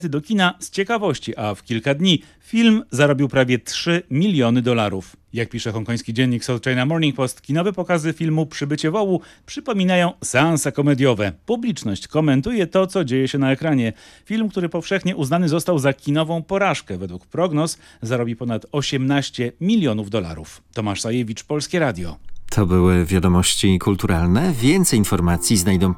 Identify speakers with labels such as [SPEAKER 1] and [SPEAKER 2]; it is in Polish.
[SPEAKER 1] do kina z ciekawości, a w kilka dni film zarobił prawie $3 miliony. Jak pisze hongkoński dziennik South China Morning Post, kinowe pokazy filmu Przybycie wołu przypominają seanse komediowe. Publiczność komentuje to, co dzieje się na ekranie. Film, który powszechnie uznany został za kinową porażkę, według prognoz zarobi ponad $18 milionów. Tomasz Sajewicz, Polskie Radio.
[SPEAKER 2] To były wiadomości kulturalne. Więcej informacji znajdą